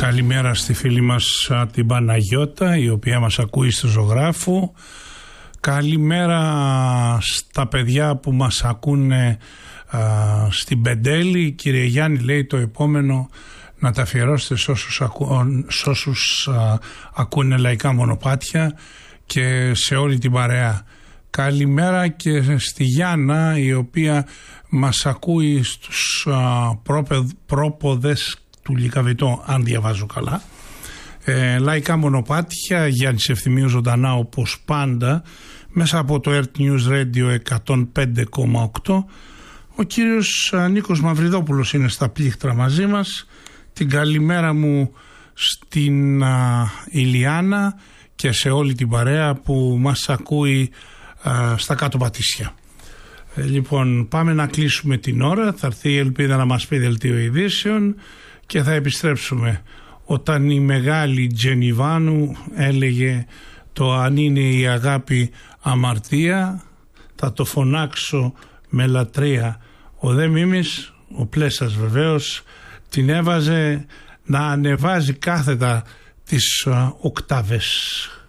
Καλημέρα στη φίλη μας την Παναγιώτα, η οποία μας ακούει στο Ζωγράφου. Καλημέρα στα παιδιά που μας ακούνε στην Πεντέλη. Κύριε Γιάννη, λέει το επόμενο να τα αφιερώσετε σε όσους ακούνε λαϊκά μονοπάτια και σε όλη την παρέα. Καλημέρα και στη Γιάννα, η οποία μας ακούει στους πρόποδες του Λυκαβητό, αν διαβάζω καλά. Λαϊκά μονοπάτια, Γιάννης Ευθυμίου ζωντανά όπως πάντα, μέσα από το Earth News Radio 105,8. Ο κύριος Νίκος Μαυριδόπουλος είναι στα πλήκτρα μαζί μας. Την καλημέρα μου στην Ηλιάνα και σε όλη την παρέα που μας ακούει στα κάτω Πατήσια. Λοιπόν, πάμε να κλείσουμε την ώρα. Θα έρθει η Ελπίδα να μας πει δελτίο ειδήσεων και θα επιστρέψουμε. Όταν η μεγάλη Τζενιβάνου έλεγε το αν είναι η αγάπη αμαρτία, θα το φωνάξω με λατρεία. Ο δε Μίμης, ο Πλέσας βεβαίως, την έβαζε να ανεβάζει κάθετα τις οκτάβες.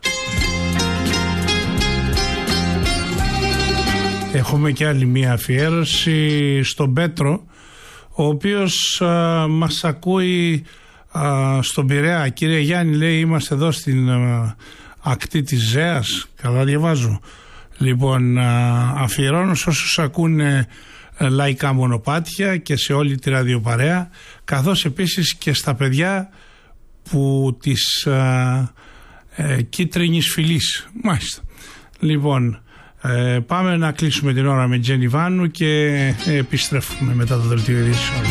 Έχουμε και άλλη μία αφιέρωση στον Πέτρο, ο οποίος μας ακούει στον Πειραιά. Κύριε Γιάννη, λέει, είμαστε εδώ στην ακτή της Ζέας. Καλά διαβάζω. Λοιπόν, αφιερώνω σε όσους ακούνε λαϊκά μονοπάτια και σε όλη τη ραδιοπαρέα, καθώς επίσης και στα παιδιά που της κίτρινης φυλής. Μάλιστα. Λοιπόν, πάμε να κλείσουμε την ώρα με Τζενιβάνου και επιστρέφουμε μετά το δελτίο ειδήσεων.